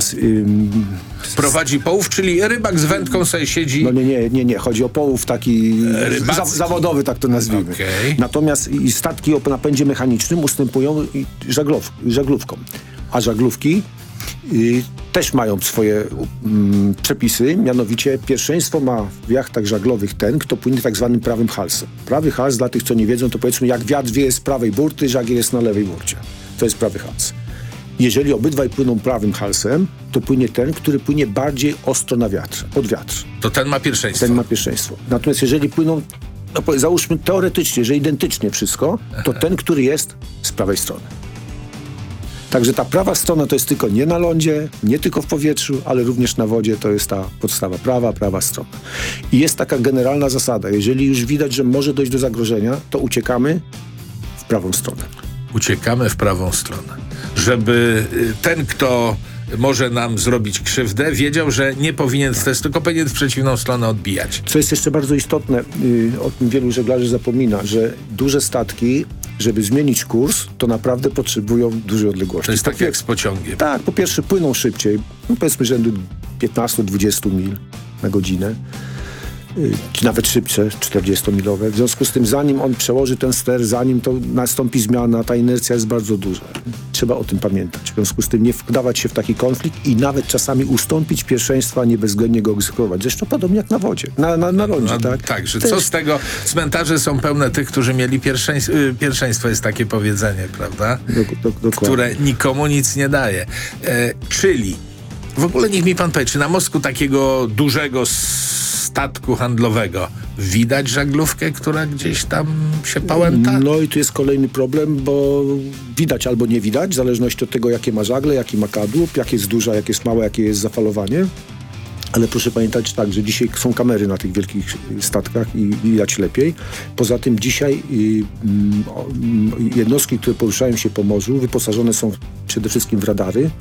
Natomiast... Prowadzi połów, czyli rybak z wędką sobie siedzi... No nie. Chodzi o połów taki zawodowy, tak to nazwijmy. Okay. Natomiast i statki o napędzie mechanicznym ustępują żaglówkom. A żaglówki też mają swoje przepisy, mianowicie pierwszeństwo ma w jachtach żaglowych ten, kto płynie tak zwanym prawym halsem. Prawy hals, dla tych, co nie wiedzą, to powiedzmy jak wiatr wieje z prawej burty, żagiel jest na lewej burcie. To jest prawy hals. Jeżeli obydwaj płyną prawym halsem, to płynie ten, który płynie bardziej ostro na wiatr, pod wiatr. To ten ma pierwszeństwo. Ten ma pierwszeństwo. Natomiast jeżeli płyną, no załóżmy teoretycznie, że identycznie wszystko, to ten, który jest z prawej strony. Także ta prawa strona to jest tylko nie na lądzie, nie tylko w powietrzu, ale również na wodzie, to jest ta podstawa prawa strona. I jest taka generalna zasada, jeżeli już widać, że może dojść do zagrożenia, to uciekamy w prawą stronę. Uciekamy w prawą stronę. Żeby ten, kto może nam zrobić krzywdę, wiedział, że nie powinien tylko powinien w przeciwną stronę odbijać. Co jest jeszcze bardzo istotne, o tym wielu żeglarzy zapomina, że duże statki, żeby zmienić kurs, to naprawdę potrzebują dużej odległości. To jest tak jak z pociągiem. Tak, po pierwsze płyną szybciej, powiedzmy rzędu 15-20 mil na godzinę, czy nawet szybsze, 40-milowe. W związku z tym, zanim on przełoży ten ster, zanim to nastąpi zmiana, ta inercja jest bardzo duża. Trzeba o tym pamiętać. W związku z tym nie wdawać się w taki konflikt i nawet czasami ustąpić pierwszeństwa, nie bezwzględnie go egzekwować. Zresztą podobnie jak na wodzie, na lądzie, tak? Tak, że co z tego? Cmentarze są pełne tych, którzy mieli pierwszeństwo, jest takie powiedzenie, prawda? Które nikomu nic nie daje. Czyli w ogóle niech mi pan powie, czy na mostku takiego dużego statku handlowego widać żaglówkę, która gdzieś tam się pałęta? No i tu jest kolejny problem, bo widać albo nie widać, w zależności od tego, jakie ma żagle, jaki ma kadłub, jak jest duża, jak jest mała, jakie jest zafalowanie. Ale proszę pamiętać tak, że dzisiaj są kamery na tych wielkich statkach i widać lepiej. Poza tym dzisiaj jednostki, które poruszają się po morzu, wyposażone są przede wszystkim w radary.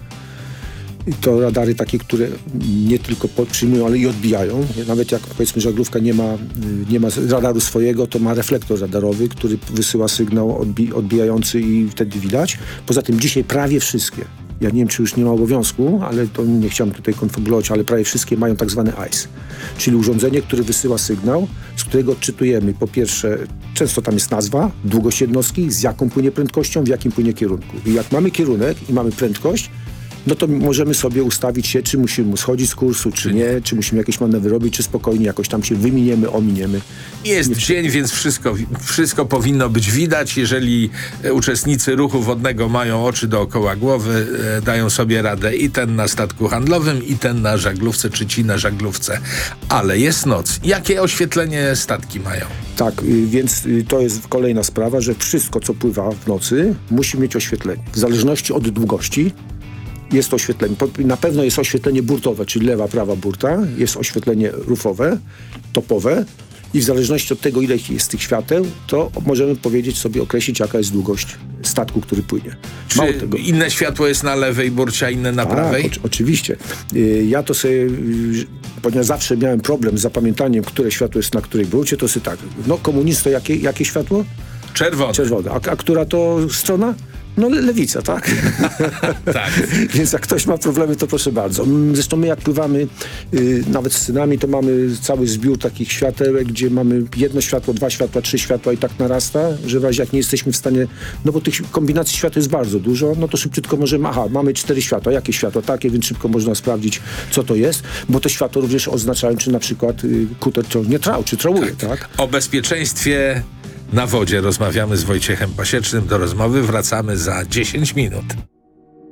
I to radary takie, które nie tylko przyjmują, ale i odbijają. Nawet jak powiedzmy żaglówka nie ma radaru swojego, to ma reflektor radarowy, który wysyła sygnał odbijający i wtedy widać. Poza tym dzisiaj prawie wszystkie, ja nie wiem, czy już nie ma obowiązku, ale to nie chciałem tutaj konfabulować, ale prawie wszystkie mają tak zwane ICE, czyli urządzenie, które wysyła sygnał, z którego odczytujemy po pierwsze, często tam jest nazwa, długość jednostki, z jaką płynie prędkością, w jakim płynie kierunku. I jak mamy kierunek i mamy prędkość, no to możemy sobie ustawić się, czy musimy schodzić z kursu, czy nie, czy musimy jakieś manewry robić, czy spokojnie jakoś tam się wyminiemy, ominiemy. Jest dzień, więc wszystko powinno być widać. Jeżeli uczestnicy ruchu wodnego mają oczy dookoła głowy, dają sobie radę i ten na statku handlowym, i ten na żaglówce, czy ci na żaglówce. Ale jest noc. Jakie oświetlenie statki mają? Tak, więc to jest kolejna sprawa, że wszystko, co pływa w nocy, musi mieć oświetlenie. W zależności od długości jest oświetlenie. Na pewno jest oświetlenie burtowe, czyli lewa, prawa burta. Jest oświetlenie rufowe, topowe i w zależności od tego, ile jest tych świateł, to możemy powiedzieć sobie, określić, jaka jest długość statku, który płynie. Czy inne światło jest na lewej burcie, a inne na prawej? Oczywiście. Ja to sobie, ponieważ zawsze miałem problem z zapamiętaniem, które światło jest na której burcie, to sobie tak, no komunista jakie światło? Czerwone. Czerwone. A która to strona? No lewica, tak? Tak. Więc jak ktoś ma problemy, to proszę bardzo. Zresztą my jak pływamy nawet z synami, to mamy cały zbiór takich światełek, gdzie mamy jedno światło, 2 światła, 3 światła i tak narasta, że w razie jak nie jesteśmy w stanie, no bo tych kombinacji światła jest bardzo dużo, no to szybciutko możemy, mamy 4 światła, jakie światła? Takie, więc szybko można sprawdzić, co to jest, bo te światła również oznaczają, czy na przykład kuter ciągnie trał, czy trałuje, tak? O bezpieczeństwie na wodzie rozmawiamy z Wojciechem Pasiecznym. Do rozmowy wracamy za 10 minut.